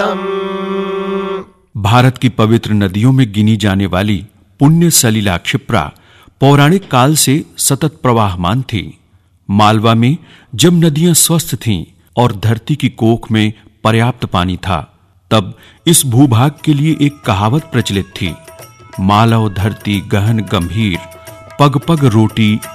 भारत की पवित्र नदियों में गिनी जाने वाली पुण्य सलिला क्षिप्रा पौराणिक काल से सतत प्रवाहमान थी। मालवा में जब नदियां स्वस्थ थीं और धरती की कोख में पर्याप्त पानी था, तब इस भूभाग के लिए एक कहावत प्रचलित थी, मालव धरती गहन गंभीर, पग पग रोटी